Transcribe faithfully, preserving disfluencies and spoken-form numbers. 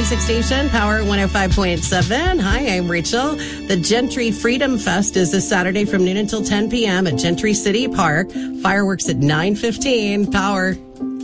music station, Power one oh five point seven. Hi, I'm Rachel. The Gentry Freedom Fest is this Saturday from noon until ten p.m. at Gentry City Park. Fireworks at nine fifteen. Power.